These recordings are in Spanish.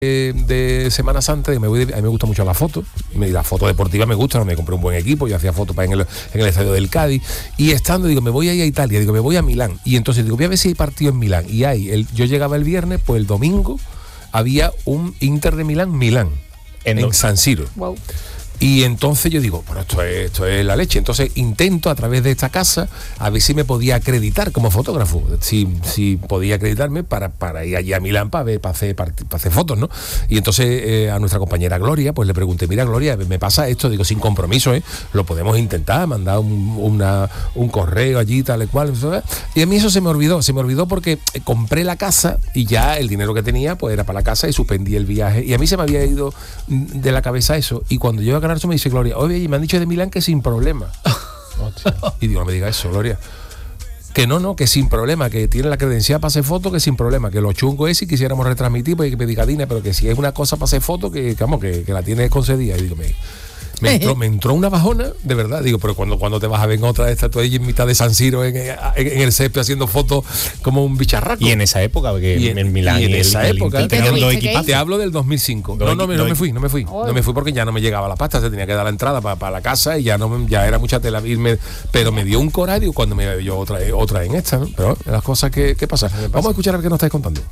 de Semana Santa, a mí me gusta mucho la foto deportiva me gusta, me compré un buen equipo, yo hacía fotos en el estadio del Cádiz, y estando, digo, me voy a ir a Italia, digo, me voy a Milán, y entonces digo, voy a ver si hay partido en Milán, y yo llegaba el viernes, pues el domingo había un Inter de Milán en San Siro. Wow. Y entonces yo digo, bueno, esto es la leche. Entonces intento a través de esta casa a ver si me podía acreditar como fotógrafo, si podía acreditarme para ir allí a Milán para hacer fotos, ¿no? Y entonces a nuestra compañera Gloria, pues le pregunté, mira Gloria, me pasa esto, digo, sin compromiso, lo podemos intentar, mandar un correo allí, tal y cual. Y a mí eso se me olvidó porque compré la casa y ya el dinero que tenía pues era para la casa y suspendí el viaje. Y a mí se me había ido de la cabeza eso. Y cuando yo a me dice Gloria, oye, me han dicho de Milán que sin problema. Y digo, no me diga eso, Gloria. Que no, que sin problema, que tiene la credencial para hacer fotos, que sin problema, que lo chungo es si quisiéramos retransmitir, pues que me diga Dina, pero que si es una cosa para hacer fotos, que la tiene concedida. Y digo, me entró una bajona, de verdad. Digo, pero cuando te vas a ver en otra de estas, tú ahí en mitad de San Siro, en el césped, haciendo fotos como un bicharraco. Y en esa época, porque en Milán y en esa época, te hablo del 2005. No me fui. No me fui porque ya no me llegaba la pasta, se tenía que dar la entrada para la casa y ya era mucha tela irme. Pero me dio un coraje cuando me veo yo otra en esta, ¿no? Pero las cosas que pasan. Vamos a escuchar a ver qué nos estáis contando.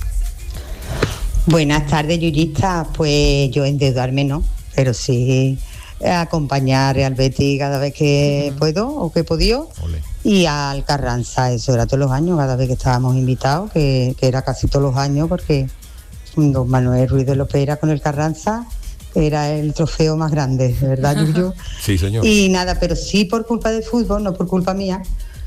Buenas tardes, yuyistas. Pues yo endeudarme no, pero sí acompañar al Betis cada vez que puedo o que he podido. Olé. Y al Carranza, eso era todos los años, cada vez que estábamos invitados, que era casi todos los años, porque don Manuel Ruiz de Lopera con el Carranza era el trofeo más grande, ¿verdad, Yuyu? Sí, señor. Y nada, pero sí por culpa del fútbol, no por culpa mía,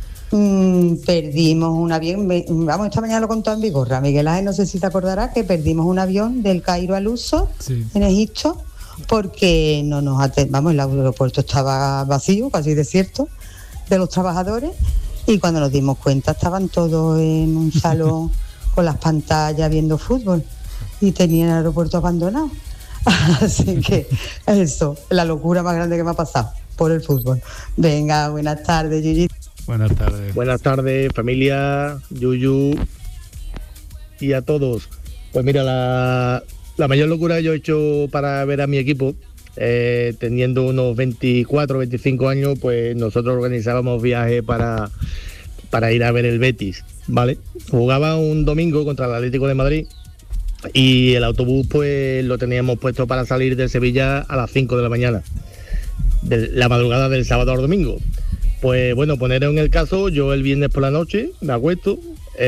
perdimos un avión, esta mañana lo contó en Vigorra, Miguel Ángel, no sé si te acordarás, que perdimos un avión del Cairo al Luxor, en Egipto, porque el aeropuerto estaba vacío, casi desierto, de los trabajadores, y cuando nos dimos cuenta estaban todos en un salón con las pantallas viendo fútbol y tenían el aeropuerto abandonado. Así que eso, la locura más grande que me ha pasado por el fútbol. Venga, buenas tardes, Yuyu. Buenas tardes. Buenas tardes, familia, Yuyu y a todos. Pues mira, la mayor locura que yo he hecho para ver a mi equipo, teniendo unos 24, 25 años, pues nosotros organizábamos viajes para ir a ver el Betis, ¿vale? Jugaba un domingo contra el Atlético de Madrid y el autobús pues lo teníamos puesto para salir de Sevilla a las 5 de la mañana, de la madrugada del sábado al domingo. Pues bueno, poneros en el caso, yo el viernes por la noche me acuesto,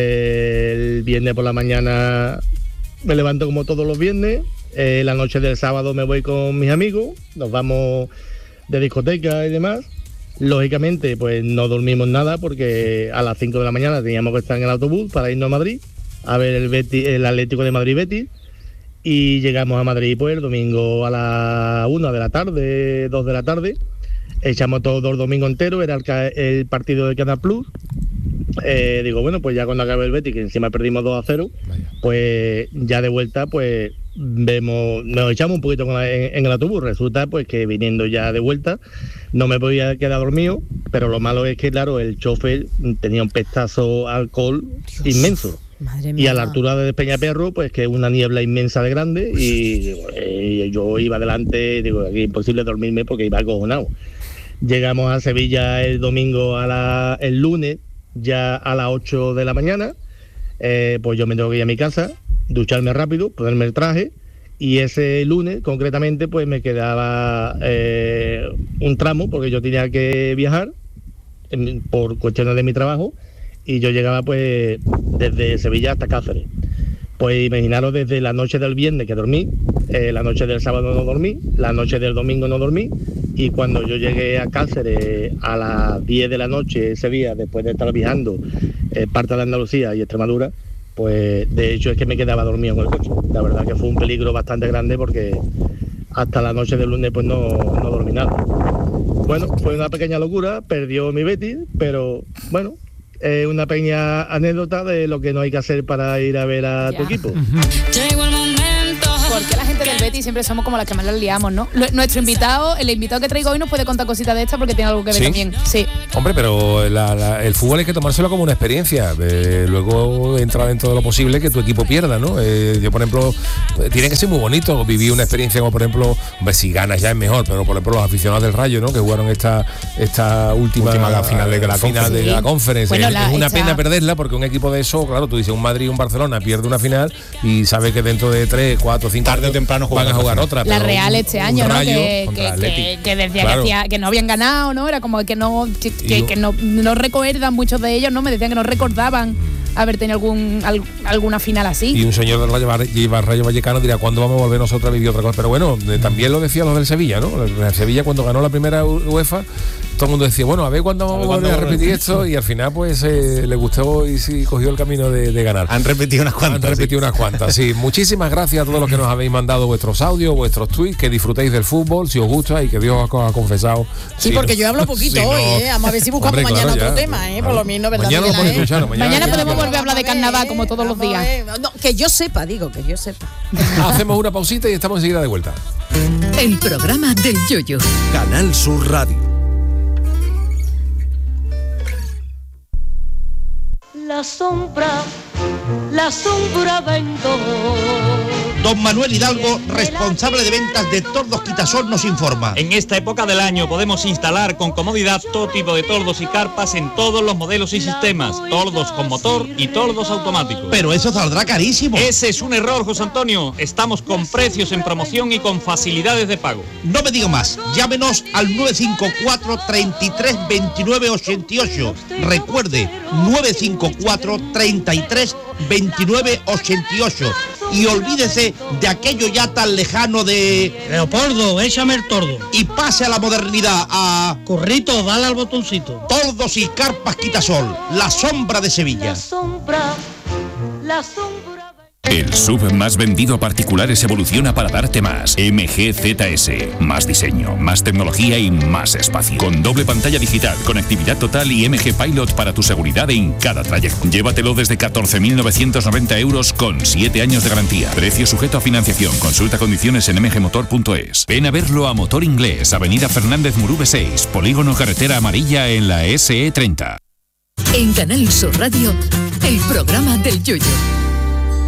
el viernes por la mañana me levanto como todos los viernes, la noche del sábado me voy con mis amigos, nos vamos de discoteca y demás. Lógicamente, pues no dormimos nada porque a las 5 de la mañana teníamos que estar en el autobús para irnos a Madrid a ver el Atlético de Madrid Betis, y llegamos a Madrid pues el domingo a las 1 de la tarde, 2 de la tarde, echamos todo el domingo entero, era el partido de Canal Plus. Digo, bueno, pues ya cuando acabe el Betis, que encima perdimos 2-0, pues ya de vuelta pues nos echamos un poquito en el autobús. Resulta pues que viniendo ya de vuelta no me podía quedar dormido, pero lo malo es que claro, el chofer tenía un pestazo alcohol inmenso. Y a la altura de Peñaperro, pues que es una niebla inmensa de grande, y digo, yo iba adelante, digo, aquí es imposible dormirme porque iba acojonado. Llegamos a Sevilla el domingo el lunes, ya a las 8 de la mañana, pues yo me tengo que ir a mi casa, ducharme rápido, ponerme el traje, y ese lunes concretamente pues me quedaba un tramo porque yo tenía que viajar por cuestiones de mi trabajo, y yo llegaba pues desde Sevilla hasta Cáceres. Pues imaginaros, desde la noche del viernes que dormí, la noche del sábado no dormí, la noche del domingo no dormí, y cuando yo llegué a Cáceres a las 10 de la noche ese día, después de estar viajando parte de Andalucía y Extremadura, pues de hecho es que me quedaba dormido en el coche. La verdad que fue un peligro bastante grande porque hasta la noche del lunes pues no dormí nada. Bueno, fue una pequeña locura, perdió mi Betis, pero bueno, una pequeña anécdota de lo que no hay que hacer para ir a ver a tu equipo. Llegó el momento. ¿Por qué la gente del Betis siempre somos como las que más las liamos, ¿no? Nuestro invitado, el invitado que traigo hoy nos puede contar cositas de esta porque tiene algo que ver también. Sí. Hombre, pero el fútbol hay que tomárselo como una experiencia. Luego entra dentro de lo posible que tu equipo pierda, ¿no? Yo, por ejemplo, tiene que ser muy bonito vivir una experiencia como, por ejemplo, si ganas ya es mejor, pero por ejemplo los aficionados del Rayo, ¿no? Que jugaron esta última final de la Conference. Bueno, es una pena perderla porque un equipo de eso, claro, tú dices un Madrid y un Barcelona pierde una final y sabe que dentro de 3, 4, 5 tarde o temprano van a jugar otra. La Real este año, ¿no? Que decía que no habían ganado, ¿no? Era como que no recuerdan muchos de ellos, ¿no? Me decían que no recordaban haber tenido alguna final así. Y un señor del Rayo Vallecano dirá, ¿cuándo vamos a volver nosotros a vivir otra cosa? Pero bueno, también lo decían los del Sevilla, ¿no? El Sevilla cuando ganó la primera UEFA, todo el mundo decía, bueno, a ver cuándo vamos a volver a repetir esto, y al final pues le gustó y sí cogió el camino de ganar. Han repetido unas cuantas. Sí. Muchísimas gracias a todos los que nos habéis mandado vuestros audios, vuestros tweets, que disfrutéis del fútbol, si os gusta, y que Dios os ha confesado. Sí, porque yo hablo poquito hoy, Vamos a ver si buscamos mañana otro tema, por lo menos, ¿verdad? Mañana podemos volver a hablar de carnaval como todos los días. No, que yo sepa. Hacemos una pausita y estamos enseguida de vuelta. El programa del Yoyo. Canal Sur Radio. La sombra vendo. Don Manuel Hidalgo, responsable de ventas de Tordos Quitasol, nos informa. En esta época del año podemos instalar con comodidad todo tipo de tordos y carpas en todos los modelos y sistemas, tordos con motor y tordos automáticos. Pero eso saldrá carísimo. Ese es un error, José Antonio. Estamos con precios en promoción y con facilidades de pago. No me diga más. Llámenos al 954 33 29 88. Recuerde, 954 33 29 88. Y olvídese de aquello ya tan lejano de Leopoldo, échame el tordo. Y pase a la modernidad, a Currito, dale al botoncito. Tordos y carpas Quitasol, la sombra de Sevilla. La sombra. El SUV más vendido a particulares evoluciona para darte más. MG ZS. Más diseño, más tecnología y más espacio. Con doble pantalla digital, conectividad total y MG Pilot para tu seguridad en cada trayecto. Llévatelo desde 14.990 euros con 7 años de garantía. Precio sujeto a financiación. Consulta condiciones en mgmotor.es. Ven a verlo a Motor Inglés, Avenida Fernández Murube 6, Polígono Carretera Amarilla en la SE30. En Canal Sur Radio, el programa del Yoyo.